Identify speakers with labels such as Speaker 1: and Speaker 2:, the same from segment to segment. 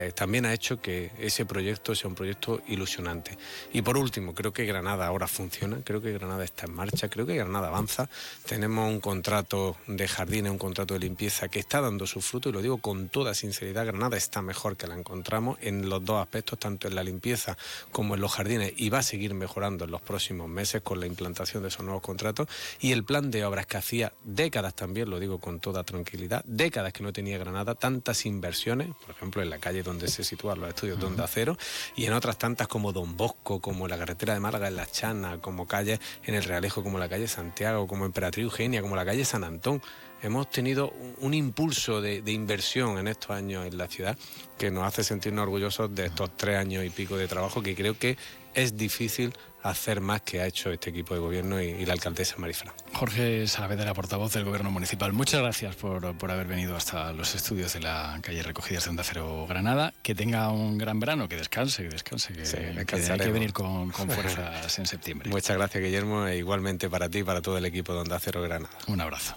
Speaker 1: también ha hecho que ese proyecto sea un proyecto ilusionante. Y por último, creo que Granada ahora funciona, creo que Granada está en marcha, creo que Granada avanza. Tenemos un contrato de jardines, un contrato de limpieza que está dando su fruto, y lo digo con toda sinceridad. Granada está mejor que la encontramos en los dos aspectos, tanto en la limpieza como en los jardines, y va a seguir mejorando en los próximos meses con la implantación de esos nuevos contratos. Y el plan de obras que hacía décadas, también lo digo con toda tranquilidad, décadas que no tenía Granada tantas inversiones, por ejemplo en la calle donde se sitúan los estudios de Onda Cero, y en otras tantas como Don Bosco, como la carretera de Málaga en La Chana, como calles en el Realejo, como la calle Santiago, como Emperatriz Eugenia, como la calle San Antón. Hemos tenido un impulso de inversión en estos años en la ciudad que nos hace sentirnos orgullosos de estos 3 años y pico de trabajo, que creo que es difícil hacer más que ha hecho este equipo de gobierno y la alcaldesa Marifran.
Speaker 2: Jorge Saavedra, portavoz del Gobierno Municipal, muchas gracias por haber venido hasta los estudios de la calle Recogidas de Onda Cero Granada. Que tenga un gran verano, que descanse, que sí, hay que venir con fuerzas en septiembre.
Speaker 1: Muchas gracias, Guillermo, e igualmente para ti y para todo el equipo de Onda Cero Granada.
Speaker 2: Un abrazo.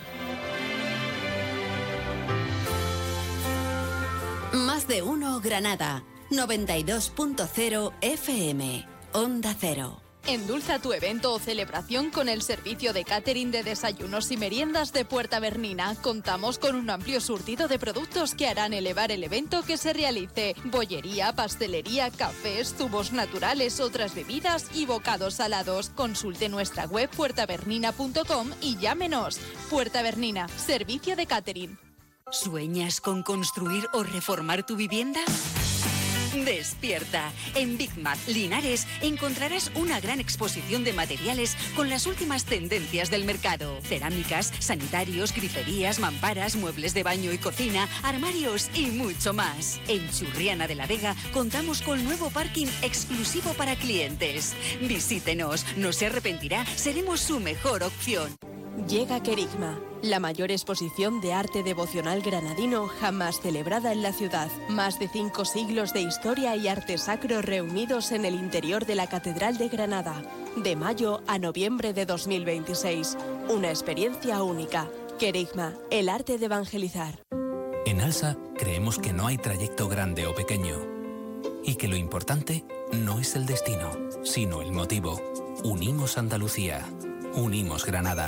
Speaker 3: Más de uno Granada, 92.0 FM, Onda Cero.
Speaker 4: Endulza tu evento o celebración con el servicio de catering de desayunos y meriendas de Puerta Bernina. Contamos con un amplio surtido de productos que harán elevar el evento que se realice. Bollería, pastelería, cafés, zumos naturales, otras bebidas y bocados salados. Consulte nuestra web puertabernina.com y llámenos. Puerta Bernina, servicio de catering.
Speaker 5: ¿Sueñas con construir o reformar tu vivienda? Despierta. En Big Mac Linares encontrarás una gran exposición de materiales con las últimas tendencias del mercado. Cerámicas, sanitarios, griferías, mamparas, muebles de baño y cocina, armarios y mucho más. En Churriana de la Vega contamos con nuevo parking exclusivo para clientes. Visítenos, no se arrepentirá, seremos su mejor opción.
Speaker 6: Llega Querigma, la mayor exposición de arte devocional granadino jamás celebrada en la ciudad. Más de 5 siglos de historia y arte sacro reunidos en el interior de la Catedral de Granada. De mayo a noviembre de 2026. Una experiencia única. Querigma, el arte de evangelizar.
Speaker 7: En ALSA creemos que no hay trayecto grande o pequeño. Y que lo importante no es el destino, sino el motivo. Unimos Andalucía. Unimos Granada.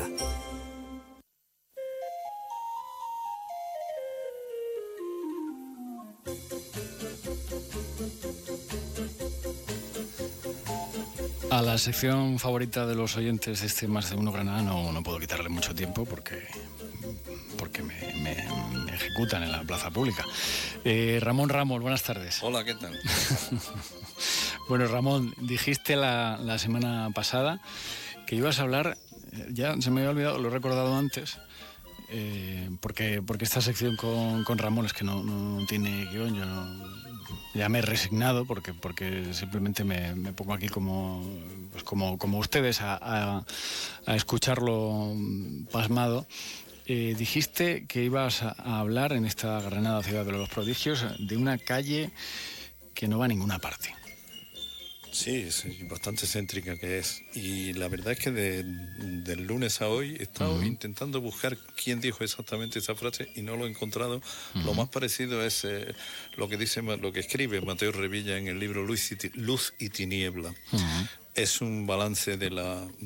Speaker 2: A la sección favorita de los oyentes de este Más de Uno Granada no puedo quitarle mucho tiempo porque me ejecutan en la plaza pública. Ramón Ramos, buenas tardes.
Speaker 8: Hola, ¿qué tal?
Speaker 2: Bueno, Ramón, dijiste la semana pasada que ibas a hablar, ya se me había olvidado, lo he recordado antes, porque esta sección con Ramón es que no tiene guión. Yo ya me he resignado porque simplemente me pongo aquí como ustedes a escucharlo pasmado. Dijiste que ibas a hablar en esta Granada, ciudad de los prodigios, de una calle que no va a ninguna parte.
Speaker 8: Sí, bastante céntrica que es. Y la verdad es que del lunes a hoy he estado intentando buscar quién dijo exactamente esa frase y no lo he encontrado. Lo más parecido es lo que escribe Mateo Revilla en el libro Luz y Tiniebla. Es un balance del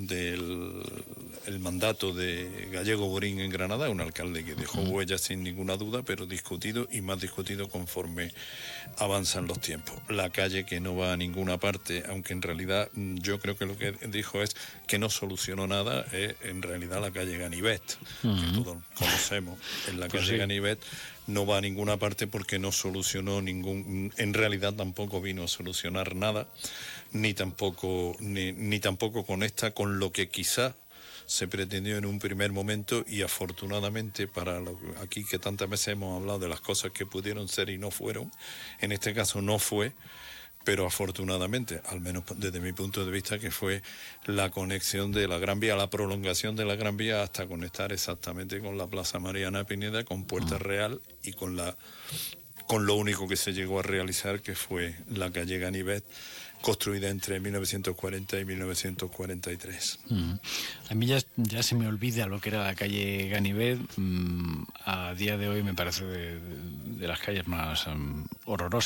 Speaker 8: mandato de Gallego Borín en Granada, un alcalde que dejó huellas sin ninguna duda, pero discutido y más discutido conforme avanzan los tiempos. La calle que no va a ninguna parte, aunque en realidad yo creo que lo que dijo es que no solucionó nada, es en realidad la calle Ganivet, que todos conocemos. En la calle Ganivet no va a ninguna parte porque no solucionó en realidad tampoco vino a solucionar nada, ni tampoco conecta con lo que quizá se pretendió en un primer momento, y afortunadamente aquí que tantas veces hemos hablado de las cosas que pudieron ser y no fueron, en este caso no fue, pero afortunadamente, al menos desde mi punto de vista, que fue la conexión de la Gran Vía, la prolongación de la Gran Vía hasta conectar exactamente con la Plaza Mariana Pineda, con Puerta Real y con con lo único que se llegó a realizar, que fue la calle Ganivet, construida entre 1940 y 1943.
Speaker 2: A mí ya se me olvida lo que era la calle Ganivet. A día de hoy me parece de las calles más horrorosas